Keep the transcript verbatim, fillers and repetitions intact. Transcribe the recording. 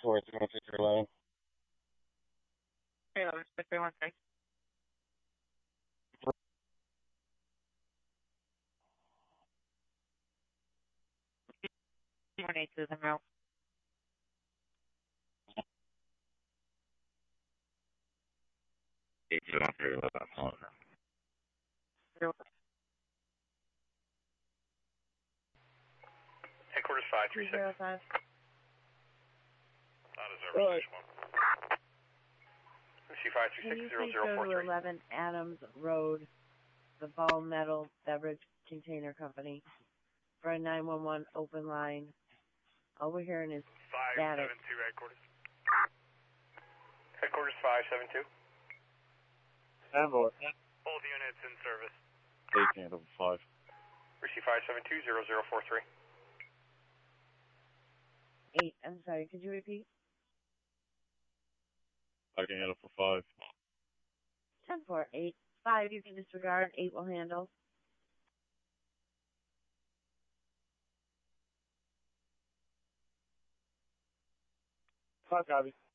four three one six eleven. Hey, eleven six three one six. One eight Susan Row. Eight two one three eleven. Headquarters five three six. Zero five. Not a zero Right. six one. C five three Can six you zero please zero go four to three. eleven Adams Road, the Ball Metal Beverage Container Company, for a nine one one open line? All we're hearing is Five static. seven two headquarters. Headquarters five seven two. Ten four. Both units in service. Eight candle five. Receive five seven two zero zero four three. Eight. I'm sorry. Could you repeat? I can handle for five. Ten four eight five. You can disregard. Eight will handle. Five copy.